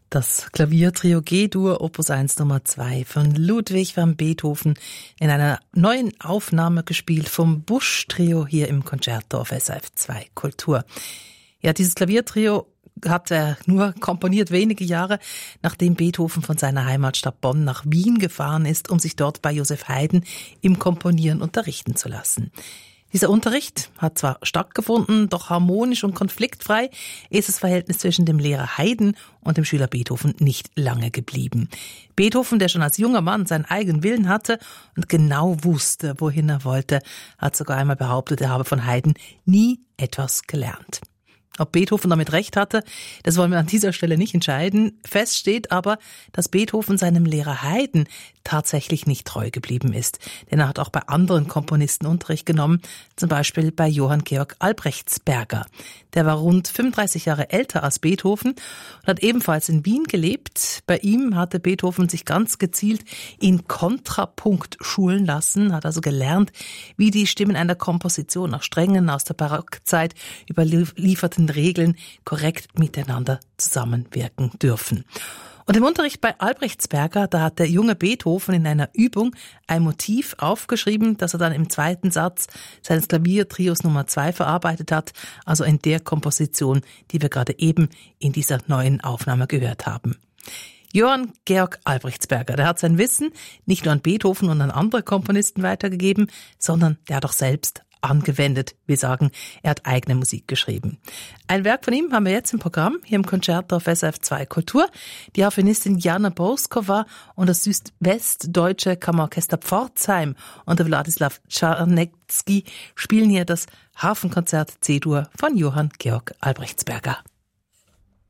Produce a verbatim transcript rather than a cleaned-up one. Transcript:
Das Klaviertrio G-Dur Opus eins Nummer zwei von Ludwig van Beethoven in einer neuen Aufnahme gespielt vom Busch-Trio hier im Concerto auf S R F zwei Kultur. Ja, dieses Klaviertrio hat er nur komponiert wenige Jahre, nachdem Beethoven von seiner Heimatstadt Bonn nach Wien gefahren ist, um sich dort bei Joseph Haydn im Komponieren unterrichten zu lassen. Dieser Unterricht hat zwar stattgefunden, doch harmonisch und konfliktfrei ist das Verhältnis zwischen dem Lehrer Haydn und dem Schüler Beethoven nicht lange geblieben. Beethoven, der schon als junger Mann seinen eigenen Willen hatte und genau wusste, wohin er wollte, hat sogar einmal behauptet, er habe von Haydn nie etwas gelernt. Ob Beethoven damit recht hatte, das wollen wir an dieser Stelle nicht entscheiden. Fest steht aber, dass Beethoven seinem Lehrer Haydn tatsächlich nicht treu geblieben ist. Denn er hat auch bei anderen Komponisten Unterricht genommen, zum Beispiel bei Johann Georg Albrechtsberger. Der war rund fünfunddreißig Jahre älter als Beethoven und hat ebenfalls in Wien gelebt. Bei ihm hatte Beethoven sich ganz gezielt in Kontrapunkt schulen lassen, hat also gelernt, wie die Stimmen einer Komposition nach strengen, aus der Barockzeit überlieferten Regeln korrekt miteinander zusammenwirken dürfen. Und im Unterricht bei Albrechtsberger, da hat der junge Beethoven in einer Übung ein Motiv aufgeschrieben, das er dann im zweiten Satz seines Klaviertrios Nummer zwei verarbeitet hat, also in der Komposition, die wir gerade eben in dieser neuen Aufnahme gehört haben. Johann Georg Albrechtsberger, der hat sein Wissen nicht nur an Beethoven und an andere Komponisten weitergegeben, sondern der hat auch selbst angewendet. Wir sagen, er hat eigene Musik geschrieben. Ein Werk von ihm haben wir jetzt im Programm, hier im Concerto auf S R F zwei Kultur. Die Harfenistin Jana Borskova und das südwestdeutsche Kammerorchester Pforzheim unter Wladislaw Czarnecki spielen hier das Hafenkonzert C-Dur von Johann Georg Albrechtsberger.